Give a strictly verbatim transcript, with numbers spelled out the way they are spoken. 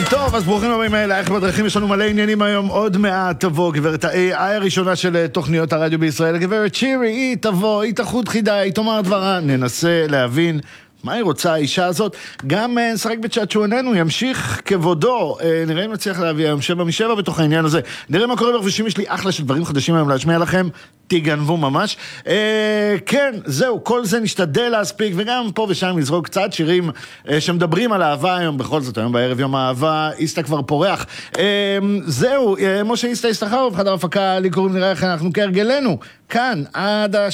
טוב, אז ברוכים הבאים אלייך בדרכים, יש לנו מלא עניינים היום, עוד מעט תבוא גברת ה-איי איי הראשונה של תוכניות הרדיו בישראל, גברת שירי, היא תבוא, היא תחוד חידה, היא תאמר דברה, ננסה להבין מה היא רוצה האישה הזאת, גם נשחק בצ'אט שהוא איננו, ימשיך כבודו, נראה אם נצליח להביא היום שבע משבע בתוך העניין הזה, נראה מה קורה ברפשים, יש לי אחלה של דברים חדשים היום להשמיע לכם, תיגנבו ממש, אה, כן, זהו, כל זה נשתדל להספיק, וגם פה ושם נזרוק קצת שירים אה, שמדברים על אהבה היום, בכל זאת היום בערב יום האהבה, איסטה כבר פורח, אה, זהו, אה, משה איסטה איסטחרוב, חדר הפקה, לי קוראים נראה איך אנחנו כהרגלנו, כאן עד